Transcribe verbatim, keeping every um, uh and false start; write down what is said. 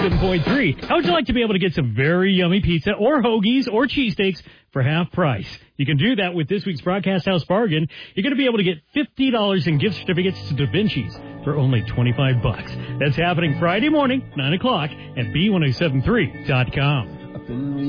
seven point three. How would you like to be able to get some very yummy pizza or hoagies or cheesesteaks for half price? You can do that with this week's Broadcast House Bargain. You're going to be able to get fifty dollars in gift certificates to Da Vinci's for only twenty-five bucks. That's happening Friday morning, nine o'clock at B ten seventy-three dot com.